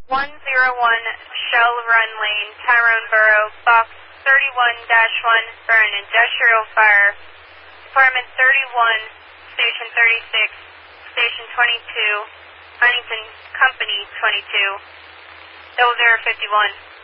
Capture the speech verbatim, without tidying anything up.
one zero one Shell Run Lane, Tyrone Borough, Box thirty-one dash one for an industrial fire. Department thirty-one, Station thirty-six, Station twenty-two, Huntington Company twenty-two, double zero fifty-one.